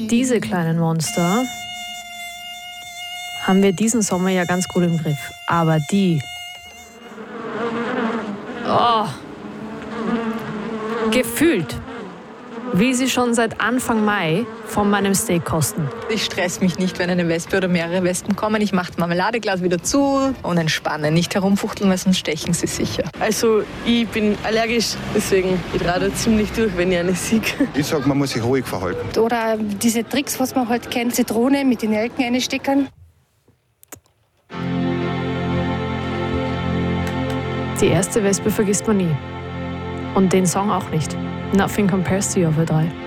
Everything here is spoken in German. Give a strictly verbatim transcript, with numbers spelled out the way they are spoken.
Diese kleinen Monster haben wir diesen Sommer ja ganz gut im Griff. Aber die... Oh, gefühlt will sie schon seit Anfang Mai von meinem Steak kosten. Ich stress mich nicht, wenn eine Wespe oder mehrere Wespen kommen. Ich mache das Marmeladeglas wieder zu und entspanne. Nicht herumfuchteln, weil sonst stechen sie sicher. Also ich bin allergisch, deswegen ich drehe ziemlich durch, wenn ich eine sehe. Ich sage, man muss sich ruhig verhalten. Oder diese Tricks, was man halt kennt, Zitrone mit den Nelken einstecken. Die erste Wespe vergisst man nie. Und den Song auch nicht. Nothing Compares to You auf A drei.